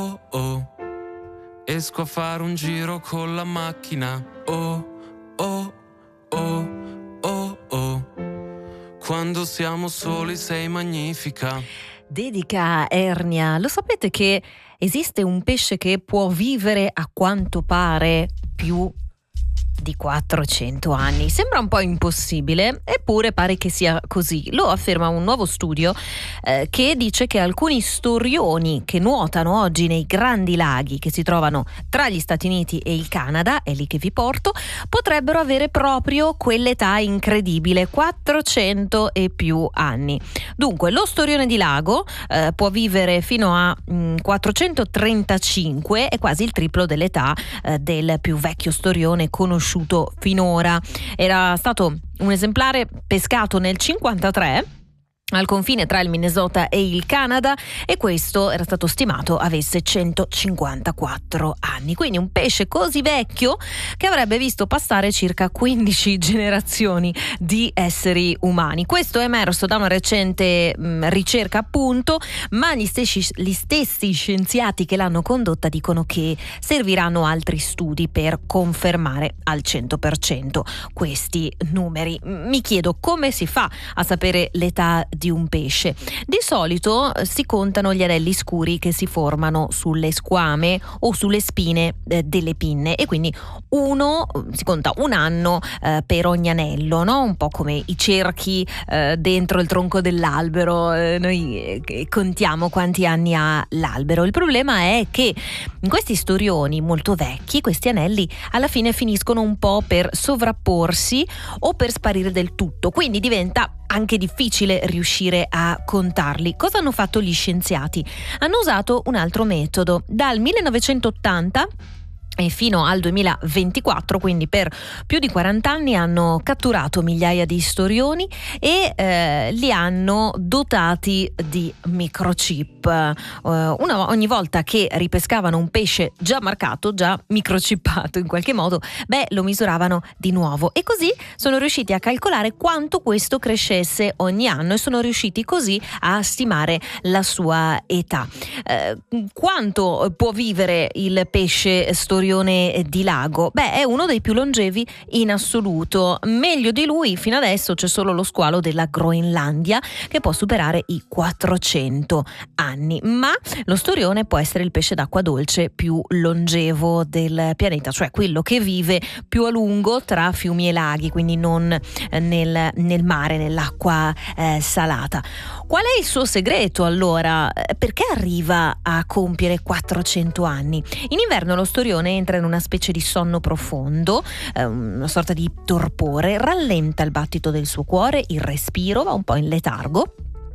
oh, esco a fare un giro con la macchina. Oh, oh, oh, oh, oh, quando siamo soli sei magnifica. Dedica a Ernia. Lo sapete che esiste un pesce che può vivere, a quanto pare, più di 400 anni? Sembra un po' impossibile, eppure pare che sia così. Lo afferma un nuovo studio che dice che alcuni storioni che nuotano oggi nei grandi laghi che si trovano tra gli Stati Uniti e il Canada, è lì che vi porto, potrebbero avere proprio quell'età incredibile, 400 e più anni. Dunque, lo storione di lago può vivere fino a 435, è quasi il triplo dell'età del più vecchio storione conosciuto finora. Era stato un esemplare pescato nel 1953 al confine tra il Minnesota e il Canada, e questo era stato stimato avesse 154 anni. Quindi un pesce così vecchio che avrebbe visto passare circa 15 generazioni di esseri umani. Questo è emerso da una recente ricerca, appunto, ma gli stessi scienziati che l'hanno condotta dicono che serviranno altri studi per confermare al 100% questi numeri. Mi chiedo come si fa a sapere l'età di un pesce. Di solito si contano gli anelli scuri che si formano sulle squame o sulle spine delle pinne, e quindi si conta un anno per ogni anello, no? Un po' come i cerchi dentro il tronco dell'albero, noi contiamo quanti anni ha l'albero. Il problema è che in questi storioni molto vecchi questi anelli alla fine finiscono un po' per sovrapporsi o per sparire del tutto, quindi diventa anche difficile riuscire a contarli. Cosa hanno fatto gli scienziati? Hanno usato un altro metodo. Dal 1980 e fino al 2024, quindi per più di 40 anni, hanno catturato migliaia di storioni e li hanno dotati di microchip. Ogni volta che ripescavano un pesce già marcato, già microchippato in qualche modo, lo misuravano di nuovo, e così sono riusciti a calcolare quanto questo crescesse ogni anno e sono riusciti così a stimare la sua età. Quanto può vivere il pesce storione di lago? È uno dei più longevi in assoluto. Meglio di lui fino adesso c'è solo lo squalo della Groenlandia, che può superare i 400 anni, ma lo storione può essere il pesce d'acqua dolce più longevo del pianeta, cioè quello che vive più a lungo tra fiumi e laghi, quindi non nel mare, nell'acqua salata. Qual è il suo segreto allora? Perché arriva a compiere 400 anni? In inverno lo storione entra in una specie di sonno profondo, una sorta di torpore, rallenta il battito del suo cuore, il respiro, va un po' in letargo,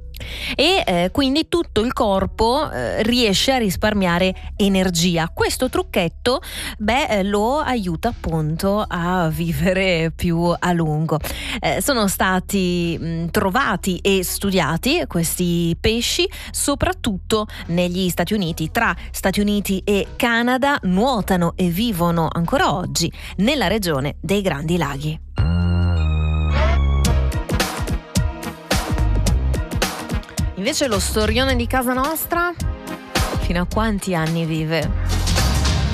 e quindi tutto il corpo riesce a risparmiare energia. Questo trucchetto lo aiuta appunto a vivere più a lungo. Sono stati trovati e studiati questi pesci soprattutto negli Stati Uniti. Tra Stati Uniti e Canada nuotano e vivono ancora oggi nella regione dei Grandi Laghi. Invece lo storione di casa nostra, fino a quanti anni vive?